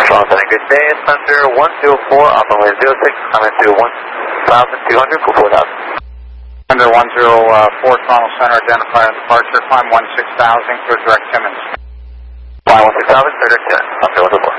Center, good day. Thunder 104, Alpha Way 06, coming to 1,200 for 4,000. Thunder 104, Toronto Center, identify on departure, climb 16,000, clear direct Timmins. Climb 16,000, clear direct Timmins, Thunder 104.